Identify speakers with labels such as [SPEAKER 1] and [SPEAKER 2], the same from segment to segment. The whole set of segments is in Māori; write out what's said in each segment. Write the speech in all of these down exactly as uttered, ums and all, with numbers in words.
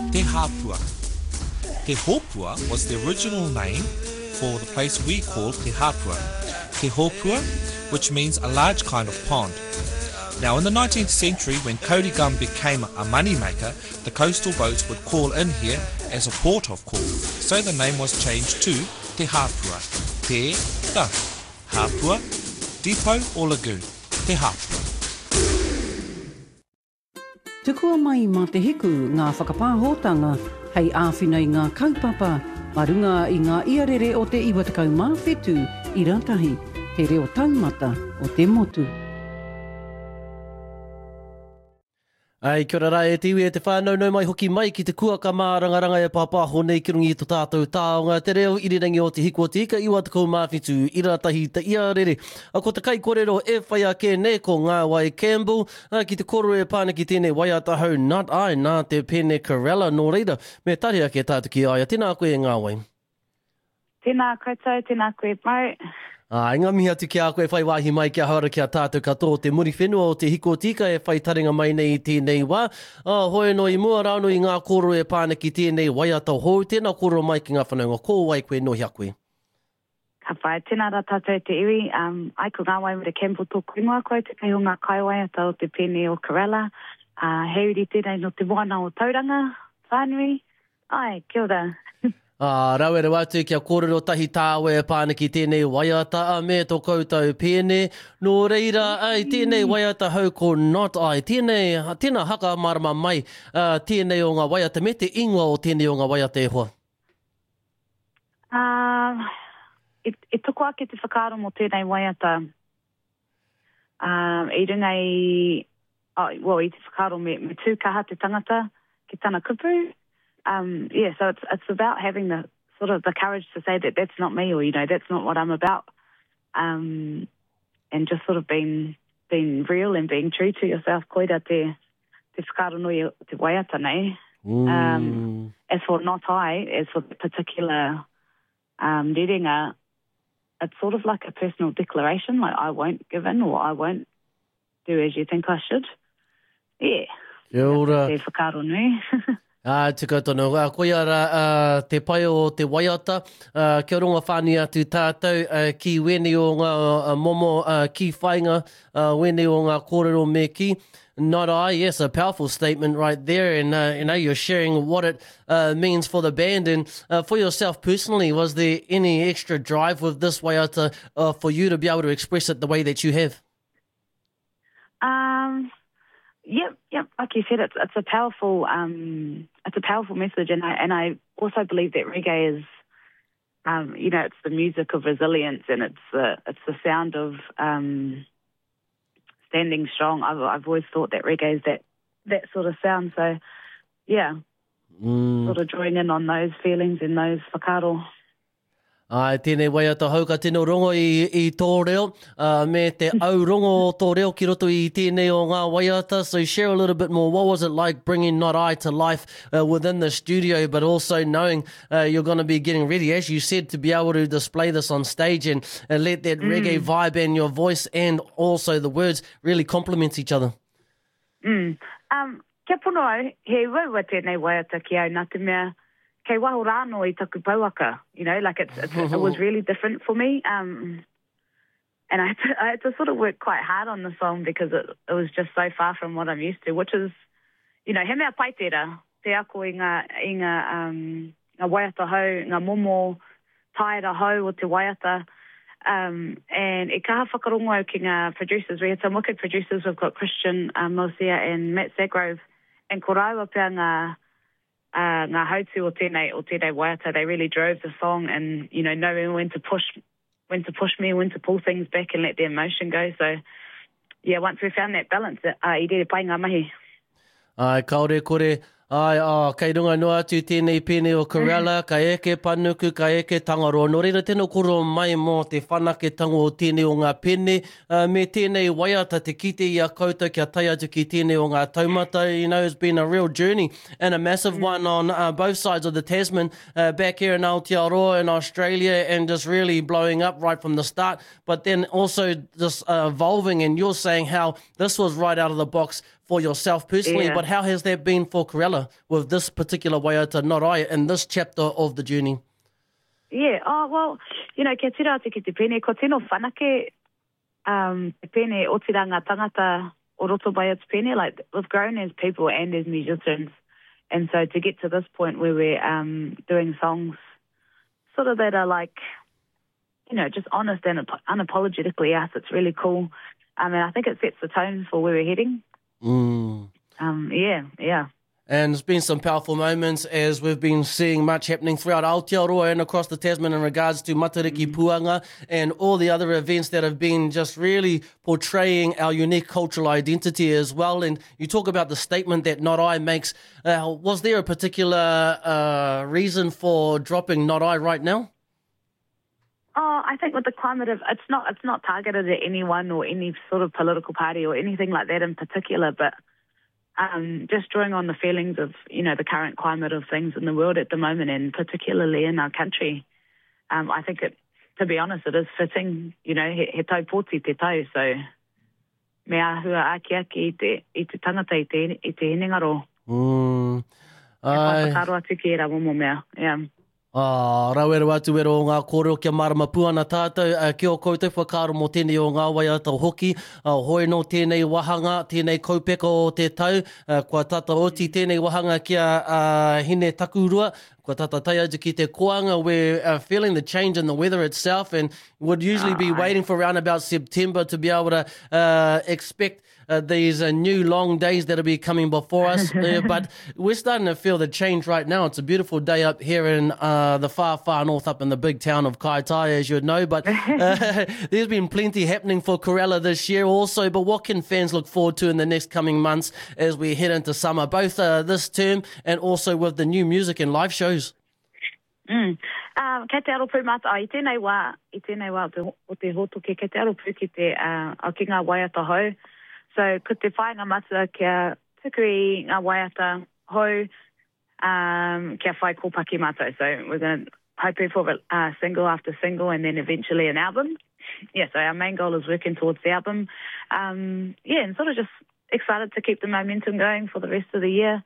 [SPEAKER 1] Te Hapua. Te Hopua was the original name for the place we call Te Hapua. Te Hopua, which means a large kind of pond. Now in the nineteenth century, when Cody Gum became a moneymaker, the coastal boats would call in here as a port of call. So the name was changed to Te Hapua. Te Ta Hapua, depot or lagoon. Te Hapua.
[SPEAKER 2] Tukua mai mā te hiku ngā whakapāhotanga hei āwhinai ngā kaupapa, marunga i ngā iarere o te iwatakau mā whetu i ratahi, te reo taumata o te motu.
[SPEAKER 3] Ai, kia ora rā e te iwi e te whānau nau mai hoki mai ki te kuaka mā rangaranga e pāpāho nei ki rungi i tō tātou tāonga. Te reo irirangi o te hiko o te ika iwa te kou mawhitu i ratahi te iarere. A ko te kai kōrero e whai a kēne ko ngā wai Campbell. A ki te koro e pāna ki tēnei waiata hau Not I nā te pene Corella nō reira. Me tari ake tātu ki aia. Tēnā koe ngā wai.
[SPEAKER 4] Tēnā koutou, tēnā koe mau.
[SPEAKER 3] Ah, inga mihi atu ki a koe whai wāhi mai kia haura ki a tātou katoa te muri whenua o te hiko tika e whai taringa mai nei i tēnei wā. Ah, hoi no i mua rāno i ngā koro e pāna ki tēnei waiata hou. Tēnā koro mai ki ngā whanaunga. Ko wai koe no hia koe.
[SPEAKER 4] Ka whai, tēnā rā tātou te iwi. Um, ai ko ngā wai me te Campbell tōku ingoa koe te kai o ngā kaiwaiata o te pene o Corella. Uh, heuri tēnei no te wana o tauranga, whānui. Ai, kia ora.
[SPEAKER 3] Ah, rauere watu kia kōrero tahi tāwe e pāna ki tēnei waiata a me tō koutou pēne. Nō reira, ai, tēnei waiata hau ko Not I. Tēnei, tēnā haka marama mai uh, tēnei o ngā waiata. Me te ingoa o tēnei o ngā waiata e hoa?
[SPEAKER 4] Uh, e, e tuku ake te whakaaro mo tēnei waiata. Um, I runga i, oh, well, i te whakaaro me, me tūkaha te tangata ki tana kupu. Um, yeah, so it's it's about having the sort of the courage to say that that's not me, or you know, that's not what I'm about, um, and just sort of being being real and being true to yourself. Koira te te whakaaro nui te waiata nei.
[SPEAKER 3] Mm.
[SPEAKER 4] Um, as for Not I, as for the particular um, rerenga, it's sort of like a personal declaration, like I won't give in or I won't do as you think I should. Yeah.
[SPEAKER 3] Kia ora.
[SPEAKER 4] Te whakaaro nui.
[SPEAKER 3] Ah, te koutono. Uh, koe ara uh, te pai o te waiata. Uh, kia ronga whāni atu tātou uh, ki wene o ngā uh, momo uh, ki whainga, uh, wene o ngā kōrero me ki. Not I, yes, a powerful statement right there. And, uh, you know, you're sharing what it uh, means for the band. And uh, for yourself personally, was there any extra drive with this waiata uh, for you to be able to express it the way that you have?
[SPEAKER 4] Um... Yep, yep. Like you said, it's it's a powerful um, it's a powerful message, and I and I also believe that reggae is, um, you know, it's the music of resilience, and it's the it's the sound of um, standing strong. I've I've always thought that reggae is that that sort of sound. So, yeah, mm. sort of drawing in on those feelings and those whakaaro.
[SPEAKER 3] Ai, tēnei waiata hauka tino rongo i, i tō reo, uh, me te au rongo o tō reo ki roto i tēnei o ngā waiata. So share a little bit more. What was it like bringing Not I to life uh, within the studio, but also knowing uh, you're going to be getting ready, as you said, to be able to display this on stage and, and let that mm. reggae vibe and your voice and also the words really complement each other?
[SPEAKER 4] Mm. Um, kia pono au, he waua tēnei waiata ki au nā te mea, kei waho rāno i taku pauaka, you know, like it's, it's, it was really different for me. Um, and I had, to, I had to sort of work quite hard on the song because it, it was just so far from what I'm used to, which is, you know, he mea paitera, te ako i ngā, i ngā, um, ngā waiata hau, ngā momo taira hau o te waiata. Um, and e kaha whakarongo au ki ngā producers. We had some wicked producers. We've got Christian um, Mosia and Matt Zagrove. And ko rāua pia ngā, Uh, ngā hautu o tēnei, o tēnei waiata, they really drove the song and, you know, knowing when to push, when to push me, when to pull things back and let the emotion go. So, yeah, once we found that balance, uh, I rere pai ngā mahi.
[SPEAKER 3] Ai, kaore kore, ai, oh, kei runga noa atu tēnei pene o Corella, ka eke panuku, ka eke tangaroa. Nō reira tēnā koro mai mō te whanake tango o tēnei o ngā pene, uh, me tēnei waiata te kite i a koutou kia tai atu ki tēnei o ngā taumata. You know, it's been a real journey and a massive mm. one on uh, both sides of the Tasman, uh, back here in Aotearoa in Australia, and just really blowing up right from the start, but then also just uh, evolving, and you're saying how this was right out of the box for yourself personally,
[SPEAKER 4] Yeah.
[SPEAKER 3] but how has that been for Corella with this particular waiata, Not I, in this chapter of the journey?
[SPEAKER 4] Yeah, oh, well, you know, kia tira atu ki te pene, ko tino whanake, um, te pene o tira ngā tangata o roto mai atu pene, like, we've grown as people and as musicians, and so to get to this point where we're um, doing songs sort of that are like, you know, just honest and unapologetically us, it's really cool. I mean, I think it sets the tone for where we're heading.
[SPEAKER 3] Mm.
[SPEAKER 4] Um, yeah, yeah.
[SPEAKER 3] And there's been some powerful moments as we've been seeing much happening throughout Aotearoa and across the Tasman in regards to Matariki Puanga and all the other events that have been just really portraying our unique cultural identity as well. And you talk about the statement that Not I makes. Uh, was there a particular uh, reason for dropping Not I right now?
[SPEAKER 4] Oh, I think with the climate of, it's not it's not targeted at anyone or any sort of political party or anything like that in particular, but um, just drawing on the feelings of, you know, the current climate of things in the world at the moment, and particularly in our country. Um, I think, it, to be honest, it is fitting, you know, he, he tau pōti te tau, so me ahua aki aki i te, i te tangata i te, i te hinengaro.
[SPEAKER 3] Mm.
[SPEAKER 4] E whakaro atu ki e ra momo mea, yeah.
[SPEAKER 3] Ah, rauero atu ero o ngā kōrero kia marama puana tātou. Uh, kia o koutou whakaro mō tēnei o ngā waiata hoki. Uh, hoi no tēnei wahanga, tēnei kaupeka o te tau. Uh, kua tata oti tēnei wahanga kia uh, hine takurua. Kua tata tai atu ki te koanga. We're uh, feeling the change in the weather itself and would usually be waiting for around about September to be able to uh, expect Uh, these uh, new long days that'll be coming before us. uh, but we're starting to feel the change right now. It's a beautiful day up here in uh, the far, far north, up in the big town of Kaitaia, as you'd know. But uh, there's been plenty happening for Corella this year also. But what can fans look forward to in the next coming months as we head into summer, both uh, this term and also with the new music and live shows?
[SPEAKER 4] Mm. Um, kei te aropu mata, i tēnei wā, i tēnei wā o te hotoke, kei te aropu ki te, uh, a ki ngā waiata hou. So, ko te whainga mata kia tukui ngā waiata hou, um, kia whai kōpaki mata. So, we're going to hope for uh, single after single and then eventually an album. Yeah, so our main goal is working towards the album. Um, yeah, and sort of just excited to keep the momentum going for the rest of the year.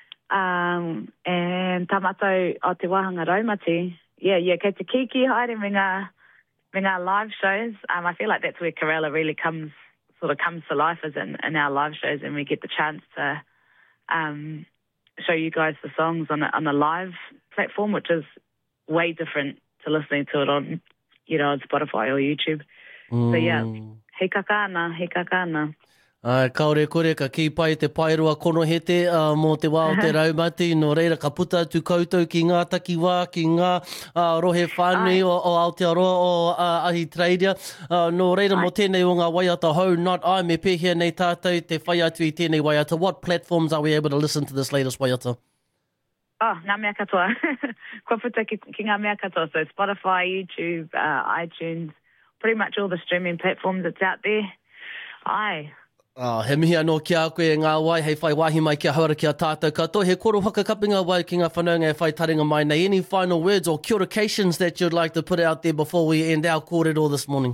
[SPEAKER 4] Um, and tamato o te wahanga raumati. Yeah, yeah, kei te kiki haere me ngā, me ngā live shows. Um, I feel like that's where Corella really comes sort of comes to life as in, in our live shows, and we get the chance to um, show you guys the songs on a, on a live platform, which is way different to listening to it on, you know, on Spotify or YouTube. Mm. So yeah, he kakana, he kakana.
[SPEAKER 3] Ai, kaore kore ka ki pai te pairua konohete uh, mō te wā o te raumati. No reira ka puta atu koutou ki ngā takiwā, ki ngā uh, rohe whānui o, o Aotearoa o uh, Ahi Tradia. Uh, no reira Ai. Mō tēnei o ngā waiata hou, Not I, me pēhea nei tātou te whai atu i tēnei waiata. What platforms are we able to listen to this latest waiata?
[SPEAKER 4] Oh, ngā mea katoa. Kua puta ki, ki ngā mea katoa. So Spotify, YouTube, uh, iTunes, pretty much all the streaming platforms that's out there. Ai.
[SPEAKER 3] Oh, he mihi anō ki a koe ngā wai, hei whai wahi mai kia haura kia tātou katoa. He koro whakakapinga wai ki ngā whanaunga e whai taringa mai nei. Any final words or curations that you'd like to put out there before we end our kōrero this morning?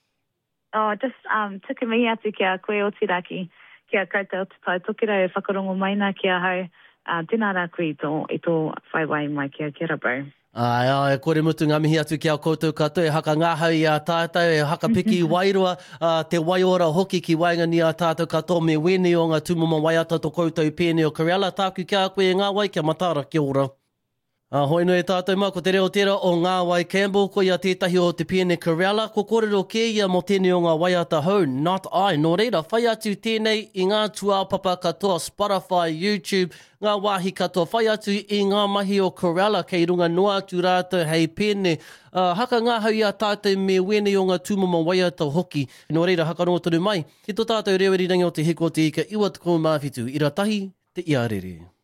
[SPEAKER 4] Oh, just um, tuku mihi atu kia koe o tiraki, kia koutou o te tai tokira e whakarongo maina kia hau. Uh, tēnā rā koe i tō, i tō whai wai mai kia kira bro.
[SPEAKER 3] Ai, ai, kore mutu ngā mihi atu ki a koutou katoa, e haka ngāhau i a tātou, e haka piki i wairua, uh, te waiora hoki ki wainga ni a tātou katoa me wene o ngā tūmama waiata tō koutou pēne o Corella. Tāku kia koe ngā wai, kia matara, kia ora. Uh, hoi no e tātou mā, ko te reo tera o ngā wai Campbell, ko ia tētahi o te pēne Corella, ko kōrero ke ia mo tēnei o ngā waiata hou, Not I. Nō reira, whai atu tēnei i ngā tuāpapa katoa, Spotify, YouTube, ngā wāhi katoa, whai atu i ngā mahi o Corella, kei runga noa atu rātou hei pēne. Uh, haka ngā hau i a tātou me wene o ngā tūmama waiata hoki. Nō reira, haka no tonu mai, ki tō tātou reo irirangi o te heko te ika, iwa tukou mawhitu, i ratahi te iarere.